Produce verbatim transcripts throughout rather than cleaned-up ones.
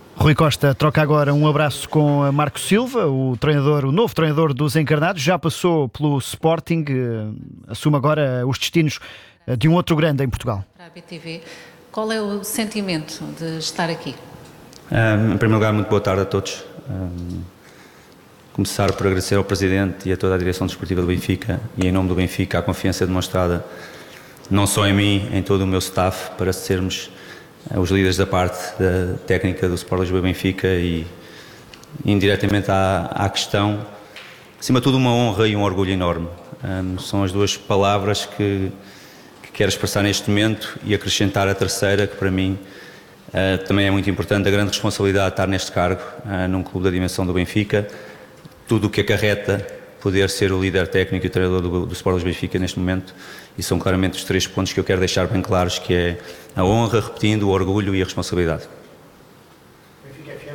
Rui Costa troca agora um abraço com Marco Silva, o treinador, o novo treinador dos Encarnados, já passou pelo Sporting, assume agora os destinos de um outro grande em Portugal. Para a B T V, qual é o sentimento de estar aqui? Um, em primeiro lugar, muito boa tarde a todos. Um, começar por agradecer ao Presidente e a toda a direção desportiva do Benfica e em nome do Benfica a confiança demonstrada não só em mim, em todo o meu staff, para sermos os líderes da parte da técnica do Sport Lisboa Benfica e indiretamente à, à questão, acima de tudo uma honra e um orgulho enorme. Um, são as duas palavras que, que quero expressar neste momento e acrescentar a terceira, que para mim uh, também é muito importante, a grande responsabilidade de estar neste cargo, uh, num clube da dimensão do Benfica, tudo o que acarreta poder ser o líder técnico e o treinador do, do Sport Lisboa Benfica neste momento, e são claramente os três pontos que eu quero deixar bem claros, que é a honra, repetindo, o orgulho e a responsabilidade. Benfica F M.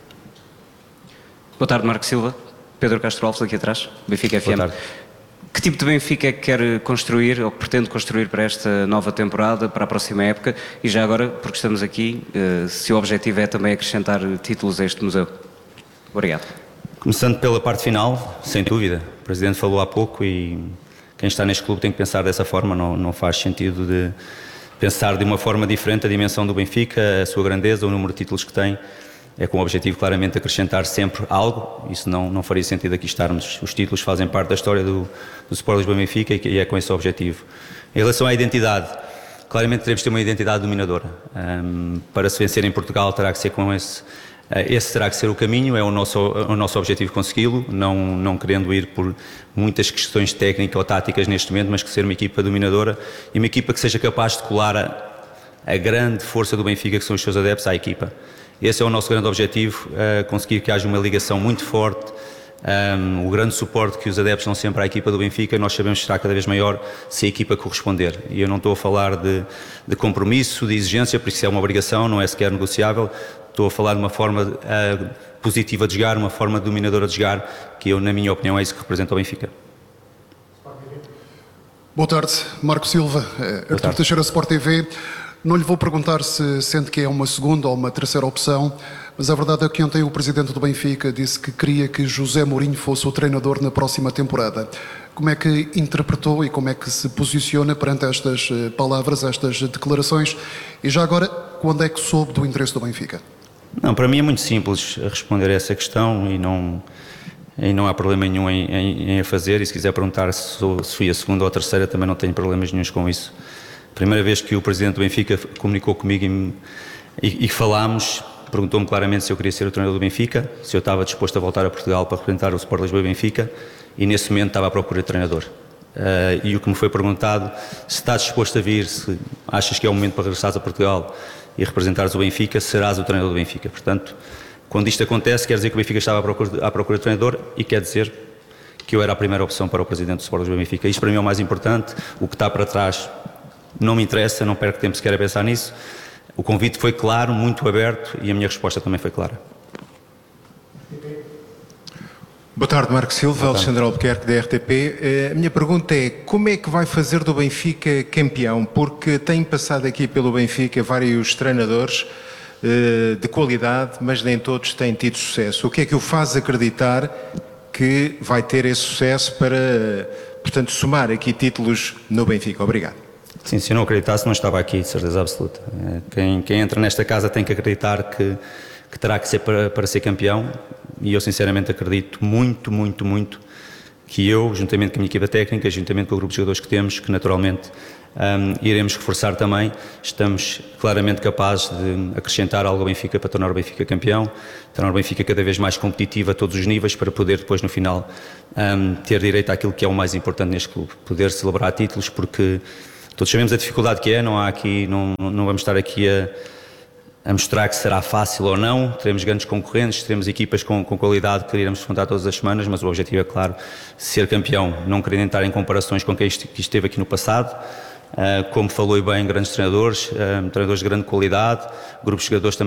Boa tarde, Marco Silva. Pedro Castro Alves, aqui atrás, Benfica F M. Boa tarde. Que tipo de Benfica é que quer construir ou que pretende construir para esta nova temporada, para a próxima época? E já agora, porque estamos aqui, se o objetivo é também acrescentar títulos a este museu. Obrigado. Começando pela parte final, sem dúvida. O Presidente falou há pouco e quem está neste clube tem que pensar dessa forma, não, não faz sentido de pensar de uma forma diferente a dimensão do Benfica, a sua grandeza, o número de títulos que tem, é com o objetivo claramente de acrescentar sempre algo, isso não, não faria sentido aqui estarmos. Os títulos fazem parte da história do, do Sport Lisboa Benfica e é com esse objetivo. Em relação à identidade, claramente teremos de ter uma identidade dominadora. Um, para se vencer em Portugal terá que ser com esse... Esse terá que ser o caminho, é o nosso, o nosso objetivo consegui-lo, não, não querendo ir por muitas questões técnicas ou táticas neste momento, mas que ser uma equipa dominadora e uma equipa que seja capaz de colar a, a grande força do Benfica, que são os seus adeptos, à equipa. Esse é o nosso grande objetivo, uh, conseguir que haja uma ligação muito forte, um, o grande suporte que os adeptos dão sempre à equipa do Benfica, nós sabemos que será cada vez maior se a equipa corresponder. E eu não estou a falar de, de compromisso, de exigência, porque isso é uma obrigação, não é sequer negociável. Estou a falar de uma forma uh, positiva de jogar, uma forma dominadora de jogar, que eu, na minha opinião, é isso que representa o Benfica. Boa tarde, Marco Silva, Artur Teixeira, Sport T V. Não lhe vou perguntar se sente que é uma segunda ou uma terceira opção, mas a verdade é que ontem o Presidente do Benfica disse que queria que José Mourinho fosse o treinador na próxima temporada. Como é que interpretou e como é que se posiciona perante estas palavras, estas declarações? E já agora, quando é que soube do interesse do Benfica? Não, para mim é muito simples responder a essa questão e não, e não há problema nenhum em, em, em a fazer, e se quiser perguntar se, sou, se fui a segunda ou a terceira também não tenho problemas nenhuns com isso. Primeira vez que o Presidente do Benfica comunicou comigo e, e, e falámos, perguntou-me claramente se eu queria ser o treinador do Benfica, se eu estava disposto a voltar a Portugal para representar o Sport Lisboa e Benfica, e nesse momento estava à procura de treinador. Uh, e o que me foi perguntado, se estás disposto a vir, se achas que é o momento para regressares a Portugal e representares o Benfica, serás o treinador do Benfica. Portanto, quando isto acontece, quer dizer que o Benfica estava à procura de, à procura de treinador e quer dizer que eu era a primeira opção para o Presidente do Sport Lisboa e Benfica. Isto para mim é o mais importante, o que está para trás não me interessa, não perco tempo sequer a pensar nisso. O convite foi claro, muito aberto e a minha resposta também foi clara. Boa tarde, Marco Silva, Alexandre Albuquerque, da R T P. A minha pergunta é, como é que vai fazer do Benfica campeão? Porque tem passado aqui pelo Benfica vários treinadores uh, de qualidade, mas nem todos têm tido sucesso. O que é que o faz acreditar que vai ter esse sucesso para, portanto, somar aqui títulos no Benfica? Obrigado. Sim, se eu não acreditasse não estava aqui, de certeza absoluta. Quem, quem entra nesta casa tem que acreditar que, que terá que ser para, para ser campeão. E eu sinceramente acredito muito, muito, muito que eu, juntamente com a minha equipa técnica, juntamente com o grupo de jogadores que temos, que naturalmente um, iremos reforçar também, estamos claramente capazes de acrescentar algo ao Benfica para tornar o Benfica campeão, tornar o Benfica cada vez mais competitivo a todos os níveis para poder depois no final um, ter direito àquilo que é o mais importante neste clube, poder celebrar títulos, porque todos sabemos a dificuldade que é, não há aqui, não, não vamos estar aqui a a mostrar que será fácil ou não, teremos grandes concorrentes, teremos equipas com, com qualidade que iremos enfrentar todas as semanas, mas o objetivo é claro, ser campeão, não querendo entrar em comparações com quem esteve aqui no passado, uh, como falou bem, grandes treinadores, uh, treinadores de grande qualidade, grupos de jogadores também